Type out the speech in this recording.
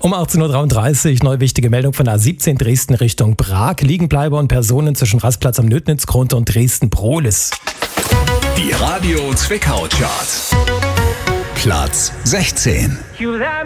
Um 18.33 Uhr, neue wichtige Meldung von der A17 Dresden Richtung Prag. Liegenbleiber und Personen zwischen Rastplatz am Lödnitzgrund und Dresden-Prohlis. Die Radio Zwickau Charts. Platz 16.